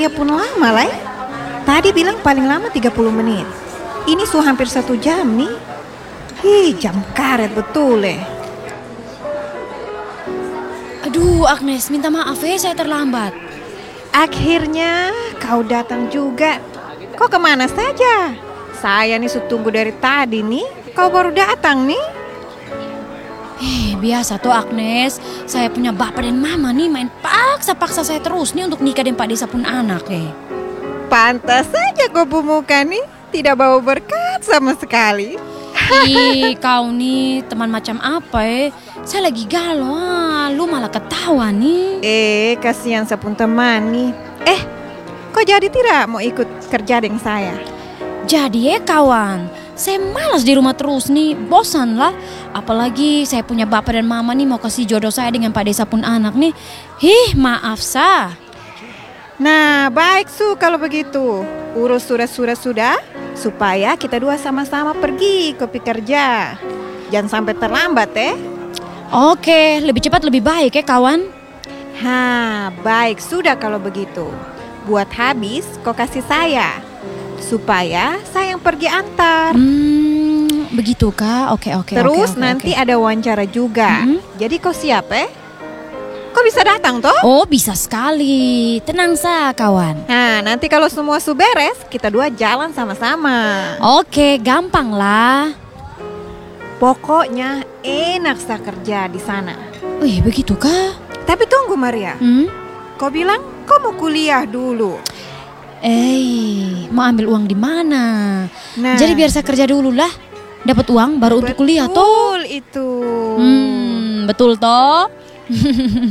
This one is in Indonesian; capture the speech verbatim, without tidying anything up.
Maria pun lama lah. Tadi bilang paling lama tiga puluh menit. Ini sudah hampir satu jam nih. Ih, jam karet betul eh. Aduh Agnes, minta maaf ya saya terlambat. Akhirnya kau datang juga. Kau kemana saja? Saya nih sudah tunggu dari tadi nih. Kau baru datang nih. Eh, biasa tuh Agnes, saya punya bapak dan mama nih main paksa-paksa saya terus nih untuk nikah dengan Pak Desa pun anak eh. Pantas saja kau pemuka nih. Tidak bawa berkat sama sekali. Ih, kau nih teman macam apa eh? Saya lagi galau, ah, lu malah ketawa nih. Eh, kasihan sepun teman nih. Eh, kau jadi tidak mau ikut kerja dengan saya? Jadi ya kawan, saya malas di rumah terus nih, bosan lah. Apalagi saya punya bapak dan mama nih mau kasih jodoh saya dengan Pak Desa pun anak nih. Hih, maaf sah. Nah, baik Su kalau begitu. Urus surat-surat sudah, supaya kita dua sama-sama pergi ke kerja. Jangan sampai terlambat eh. Oke, lebih cepat lebih baik ya kawan. Ha, baik sudah kalau begitu. Buat habis kau kasih saya, supaya saya yang pergi antar. Hmm, begitu kah? Oke, oke. Terus oke, oke, nanti oke. ada wawancara juga. Mm-hmm. Jadi kau siap eh? Kau bisa datang toh? Oh, bisa sekali. Tenang sah kawan. Nah, nanti kalau semua su beres, kita dua jalan sama-sama. Oke, gampang lah. Pokoknya enak sah kerja di sana. Wih, begitu kah? Tapi tunggu Maria, Hmm? kau bilang kau mau kuliah dulu. Eh, mau ambil uang di mana? Nah, Jadi biar saya kerja dulu lah. Dapat uang baru untuk kuliah toh. betul itu. Hmm, betul toh.